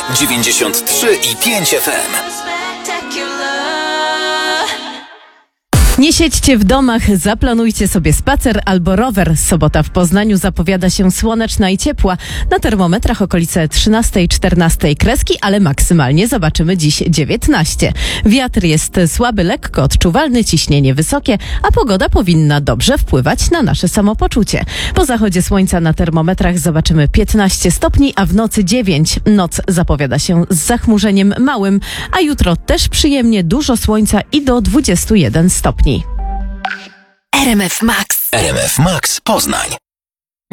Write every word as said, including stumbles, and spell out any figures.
dziewięćdziesiąt trzy i pięć F M. Nie siedźcie w domach, zaplanujcie sobie spacer albo rower. Sobota w Poznaniu zapowiada się słoneczna i ciepła. Na termometrach okolice trzynaście czternaście kreski, ale maksymalnie zobaczymy dziś dziewiętnaście. Wiatr jest słaby, lekko odczuwalny, ciśnienie wysokie, a pogoda powinna dobrze wpływać na nasze samopoczucie. Po zachodzie słońca na termometrach zobaczymy piętnaście stopni, a w nocy dziewięć. Noc zapowiada się z zachmurzeniem małym, a jutro też przyjemnie, dużo słońca i do dwudziestu jeden stopni. R M F Max. R M F Max Poznań.